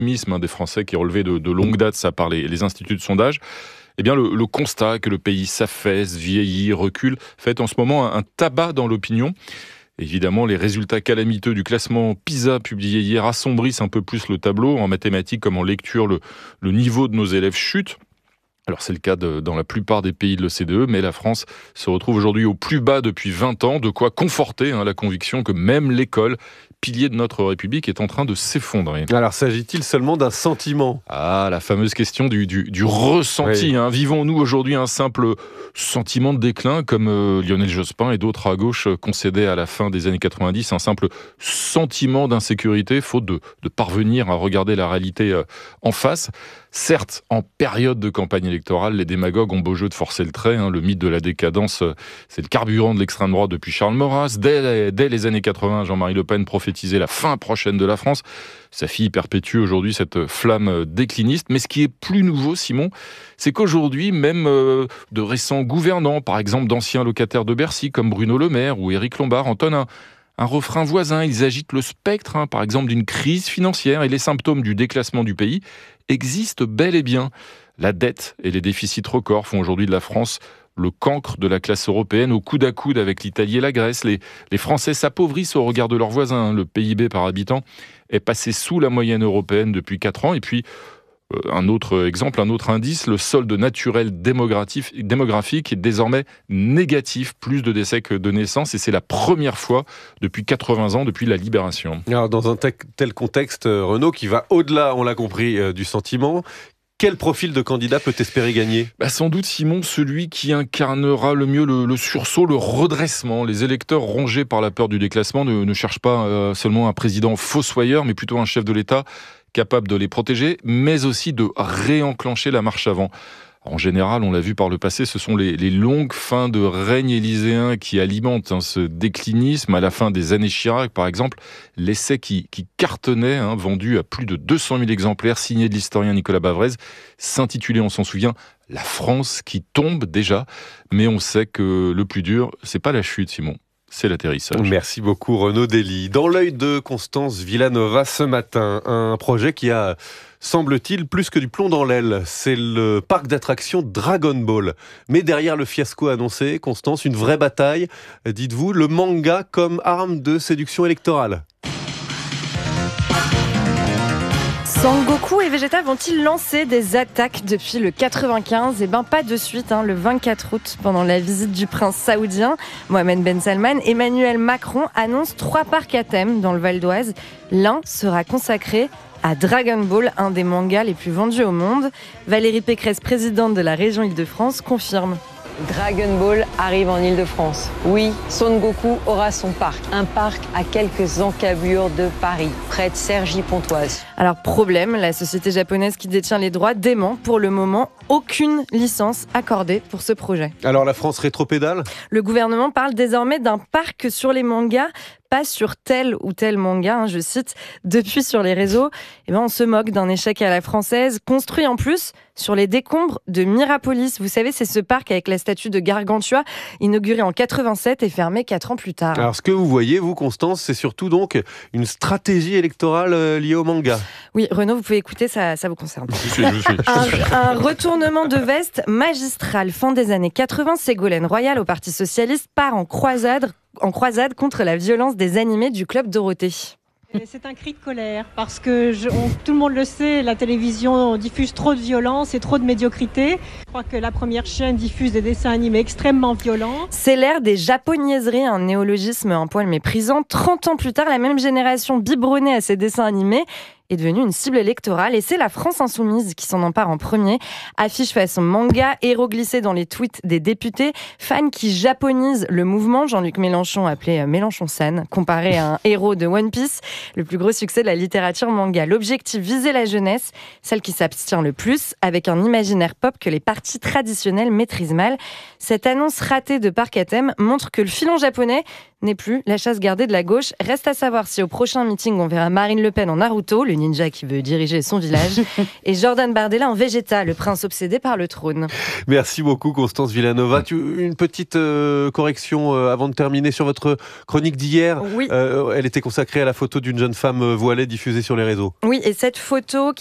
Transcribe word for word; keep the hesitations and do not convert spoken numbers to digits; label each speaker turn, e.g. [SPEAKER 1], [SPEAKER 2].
[SPEAKER 1] pessimisme hein, des Français qui est relevé de, de longue date, ça par les, les instituts de sondage. Eh bien, le, le constat que le pays s'affaisse, vieillit, recule, fait en ce moment un, un tabac dans l'opinion. Évidemment, les résultats calamiteux du classement PISA publié hier assombrissent un peu plus le tableau. En mathématiques comme en lecture, le, le niveau de nos élèves chute. Alors c'est le cas de, dans la plupart des pays de l'O C D E, mais la France se retrouve aujourd'hui au plus bas depuis vingt ans, de quoi conforter hein, la conviction que même l'école, pilier de notre République, est en train de s'effondrer.
[SPEAKER 2] Alors s'agit-il seulement d'un sentiment ?
[SPEAKER 1] Ah, la fameuse question du, du, du ressenti. Oui. Hein. Vivons-nous aujourd'hui un simple sentiment de déclin, comme euh, Lionel Jospin et d'autres à gauche concédaient à la fin des années quatre-vingt-dix, un simple sentiment d'insécurité, faute de, de parvenir à regarder la réalité euh, en face. Certes, en période de campagne électorale, les démagogues ont beau jeu de forcer le trait. Hein. Le mythe de la décadence, c'est le carburant de l'extrême droite depuis Charles Maurras. Dès, dès les années quatre-vingts, Jean-Marie Le Pen prophétisait la fin prochaine de la France. Sa fille perpétue aujourd'hui cette flamme décliniste. Mais ce qui est plus nouveau, Simon, c'est qu'aujourd'hui, même euh, de récents gouvernants, par exemple d'anciens locataires de Bercy, comme Bruno Le Maire ou Éric Lombard, entonnent un, un refrain voisin. Ils agitent le spectre, hein, par exemple, d'une crise financière, et les symptômes du déclassement du pays existent bel et bien. La dette et les déficits records font aujourd'hui de la France le cancre de la classe européenne, au coude à coude avec l'Italie et la Grèce. Les, les Français s'appauvrissent au regard de leurs voisins. Le P I B par habitant est passé sous la moyenne européenne depuis quatre ans. Et puis, euh, un autre exemple, un autre indice, le solde naturel démographique, démographique est désormais négatif, plus de décès que de naissances. Et c'est la première fois depuis quatre-vingts ans, depuis la Libération.
[SPEAKER 2] Alors, dans un tel contexte, Renaud, qui va au-delà, on l'a compris, euh, du sentiment, quel profil de candidat peut espérer gagner ?
[SPEAKER 1] Bah sans doute, Simon, celui qui incarnera le mieux le, le sursaut, le redressement. Les électeurs rongés par la peur du déclassement ne, ne cherchent pas euh, seulement un président fossoyeur, mais plutôt un chef de l'État capable de les protéger, mais aussi de réenclencher la marche avant. En général, on l'a vu par le passé, ce sont les, les longues fins de règne élyséen qui alimentent hein, ce déclinisme. À la fin des années Chirac, par exemple, l'essai qui, qui cartonnait, hein, vendu à plus de deux cent mille exemplaires, signé de l'historien Nicolas Bavrez, s'intitulait, on s'en souvient, « La France qui tombe déjà ». Mais on sait que le plus dur, c'est pas la chute, Simon. C'est l'atterrissage.
[SPEAKER 2] Merci beaucoup Renaud Dely. Dans l'œil de Constance Villanova ce matin, un projet qui a, semble-t-il, plus que du plomb dans l'aile. C'est le parc d'attractions Dragon Ball. Mais derrière le fiasco annoncé, Constance, une vraie bataille, dites-vous, le manga comme arme de séduction électorale.
[SPEAKER 3] Sangoku et Vegeta vont-ils lancer des attaques depuis le quatre-vingt-quinze ? Eh bien, pas de suite. Hein. Le vingt-quatre août, pendant la visite du prince saoudien Mohamed Ben Salman, Emmanuel Macron annonce trois parcs à thème dans le Val d'Oise. L'un sera consacré à Dragon Ball, un des mangas les plus vendus au monde. Valérie Pécresse, présidente de la région Île-de-France, confirme.
[SPEAKER 4] Dragon Ball arrive en Île-de-France. Oui, Son Goku aura son parc. Un parc à quelques encablures de Paris, près de Cergy-Pontoise.
[SPEAKER 3] Alors problème, la société japonaise qui détient les droits dément pour le moment aucune licence accordée pour ce projet.
[SPEAKER 2] Alors la France rétropédale ?
[SPEAKER 3] Le gouvernement parle désormais d'un parc sur les mangas, pas sur tel ou tel manga, hein, je cite. Depuis sur les réseaux, eh ben on se moque d'un échec à la française, construit en plus sur les décombres de Mirapolis. Vous savez, c'est ce parc avec la statue de Gargantua, inauguré en quatre-vingt-sept et fermé quatre ans plus tard.
[SPEAKER 2] Alors ce que vous voyez, vous Constance, c'est surtout donc une stratégie électorale euh, liée au manga.
[SPEAKER 3] Oui, Renaud, vous pouvez écouter, ça, ça vous concerne.
[SPEAKER 1] Je suis, je suis, je suis.
[SPEAKER 3] Un, un retournement de veste magistral. Fin des années quatre-vingts, Ségolène Royal, au Parti Socialiste, part en croisade, en croisade contre la violence des animés du Club Dorothée.
[SPEAKER 5] C'est un cri de colère parce que je, on, tout le monde le sait, la télévision diffuse trop de violence et trop de médiocrité. Je crois que la première chaîne diffuse des dessins animés extrêmement violents.
[SPEAKER 3] C'est l'ère des japoniaiseries, un néologisme un poil méprisant. trente ans plus tard, la même génération biberonnée à ces dessins animés est devenue une cible électorale et c'est la France Insoumise qui s'en empare en premier. Affiche façon manga, héros glissés dans les tweets des députés, fans qui japonisent le mouvement, Jean-Luc Mélenchon appelé Mélenchon-san, comparé à un héros de One Piece, le plus gros succès de la littérature manga. L'objectif, viser la jeunesse, celle qui s'abstient le plus, avec un imaginaire pop que les partis traditionnels maîtrisent mal. Cette annonce ratée de parc à thème montre que le filon japonais n'est plus la chasse gardée de la gauche. Reste à savoir si au prochain meeting on verra Marine Le Pen en Naruto, le ninja qui veut diriger son village. Et Jordan Bardella en Vegeta, le prince obsédé par le trône.
[SPEAKER 2] Merci beaucoup Constance Villanova. Tu, une petite euh, correction euh, avant de terminer sur votre chronique d'hier.
[SPEAKER 3] Oui.
[SPEAKER 2] Euh, elle était consacrée à la photo d'une jeune femme voilée diffusée sur les réseaux.
[SPEAKER 3] Oui, et cette photo